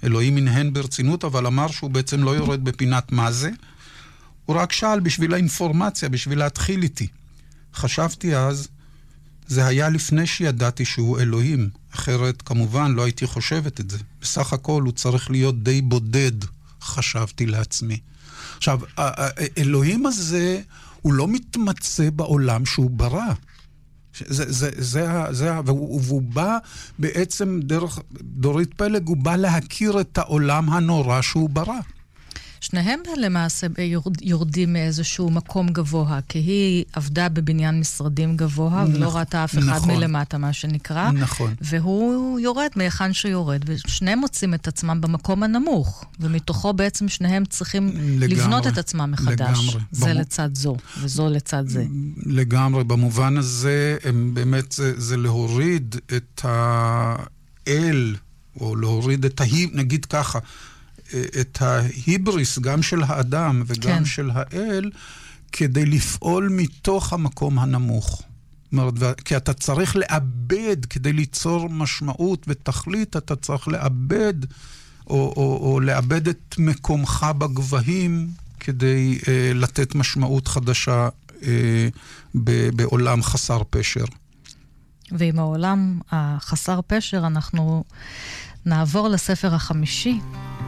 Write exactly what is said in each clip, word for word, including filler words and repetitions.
אלוהים הנהן ברצינות, אבל אמר שהוא בעצם לא יורד בפינת מה זה. הוא רק שאל בשביל האינפורמציה, בשביל להתחיל איתי. חשבתי אז, זה היה לפני שידעתי שהוא אלוהים. אחרת, כמובן, לא הייתי חושבת את זה. בסך הכל הוא צריך להיות די בודד, חשבתי לעצמי. עכשיו, האלוהים הזה, הוא לא מתמצא בעולם שהוא ברא. זה, זה, זה, זה, והוא, והוא בא בעצם דרך דורית פלג, הוא בא להכיר את העולם הנורא שהוא ברא. שניהם למעשה יורד, יורדים מאיזשהו מקום גבוה, כי היא עבדה בבניין משרדים גבוה, נכון, ולא ראתה אף אחד נכון. מלמטה, מה שנקרא. נכון. והוא יורד מהיכן שיורד, ושניהם מוצאים את עצמם במקום הנמוך, ומתוכו בעצם שניהם צריכים לגמרי, לבנות את עצמם מחדש. לגמרי. זה במו... לצד זו, וזו לצד זה. לגמרי. במובן הזה, הם באמת זה, זה להוריד את האל, או להוריד את ההיב, נגיד ככה, את ההיבריס, גם של האדם וגם כן. של האל, כדי לפעול מתוך המקום הנמוך. אומרת, כי אתה צריך לאבד, כדי ליצור משמעות ותכלית, אתה צריך לאבד, או, או, או לאבד את מקומך בגבהים, כדי אה, לתת משמעות חדשה אה, ב, בעולם חסר פשר. ועם העולם החסר פשר, אנחנו נעבור לספר החמישי,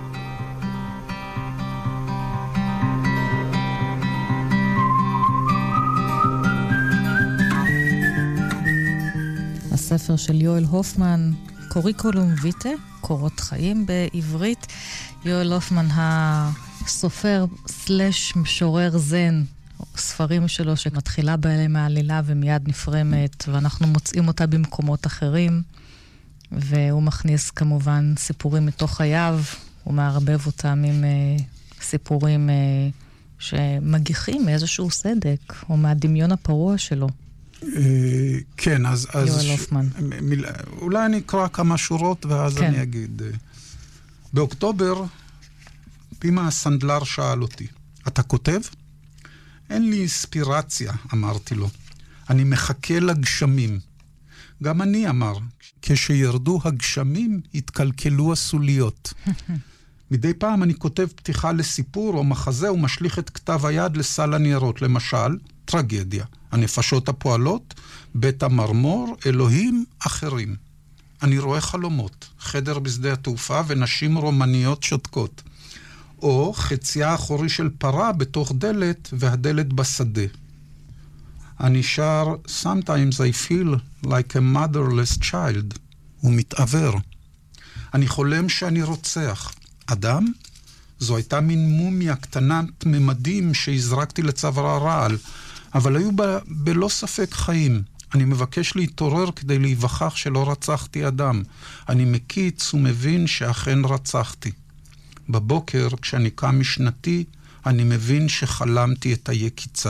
הספר של יואל הופמן, קוריקולום ויטה, קורות חיים בעברית. יואל הופמן הסופר סלש משורר זן, ספרים שלו שמתחילה בהם העלילה ומיד נפרמת, ואנחנו מוצאים אותה במקומות אחרים, והוא מכניס כמובן סיפורים מתוך חייו, הוא מערבב אותם עם uh, סיפורים uh, שמגיחים מאיזשהו סדק, או מהדמיון הפרוע שלו. כן, אז... יואל הופמן. אולי אני אקרא כמה שורות ואז אני אגיד. באוקטובר, פימה הסנדלר שאל אותי, אתה כותב? אין לי אינספירציה, אמרתי לו. אני מחכה לגשמים. גם אני אמר, כשירדו הגשמים, התקלקלו הסוליות. מדי פעם אני כותב פתיחה לסיפור או מחזה ומשליך את כתב היד לסל הניירות. למשל, טרגדיה. הנפשות הפועלות, בית המרמור, אלוהים אחרים. אני רואה חלומות, חדר בשדה התעופה ונשים רומניות שותקות. או חציה האחורי של פרה בתוך דלת והדלת בשדה. אני שר, sometimes I feel like a motherless child. הוא מתעבר. אני חולם שאני רוצח. אדם? זו הייתה מין מומיה קטנת ממדים שהזרקתי לצווארה רעל. אבל היו ב, בלא ספק חיים. אני מבקש להתעורר כדי להיווכח שלא רצחתי אדם. אני מקיץ ומבין שאכן רצחתי. בבוקר, כשאני קם משנתי, אני מבין שחלמתי את היקיצה.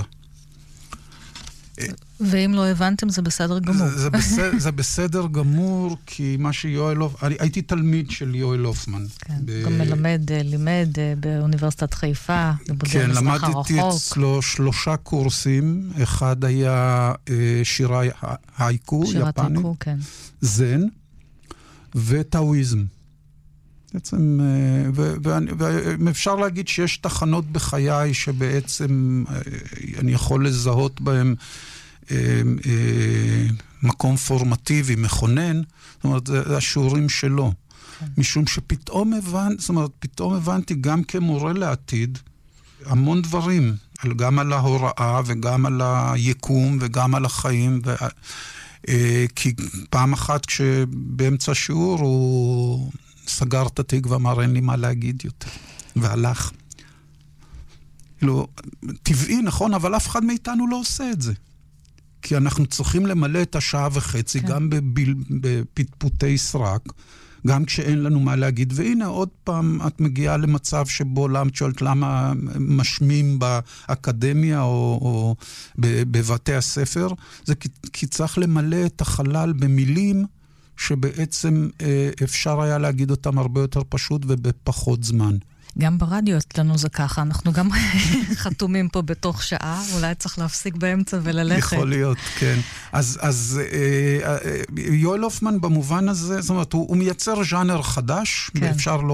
ואם לא הבנתם, זה בסדר גמור. זה, זה, בסדר, זה בסדר גמור, כי מה שיואל הופמן, הייתי תלמיד של יואל הופמן. כן, ב... גם מלמד, לימד באוניברסיטת חיפה, כן, למדתי אצלו שלושה קורסים, אחד היה שירה הייקו, שירת יפנית, הייקו, כן. זן, וטאויזם. בעצם, ואפשר להגיד שיש תחנות בחיי שבעצם אני יכול לזהות בהם מקום פורמטיבי, מכונן, זאת אומרת, זה השיעורים שלו. משום שפתאום הבנתי, זאת אומרת, פתאום הבנתי גם כמורה לעתיד המון דברים, גם על ההוראה וגם על היקום וגם על החיים, כי פעם אחת כשבאמצע שיעור הוא סגר את התיק ואמר אין לי מה להגיד יותר, והלך. לא, טבעי, נכון, אבל אף אחד מאיתנו לא עושה את זה. כי אנחנו צריכים למלא את השעה וחצי, כן. גם בביל, בפטפוטי סרק, גם כשאין לנו מה להגיד. והנה, עוד פעם את מגיעה למצב שבו למה שואלת למה משמים באקדמיה או, או בבתי הספר, זה כי, כי צריך למלא את החלל במילים שבעצם אפשר היה להגיד אותם הרבה יותר פשוט ובפחות זמן. גם ברדיו אצלנו זה ככה, אנחנו גם חתומים פה בתוך שעה, אולי צריך להפסיק באמצע וללכת. יכול להיות, כן. אז, אז אה, אה, יואל הופמן במובן הזה, זאת אומרת, הוא, הוא מייצר ז'אנר חדש, כן. ואפשר לא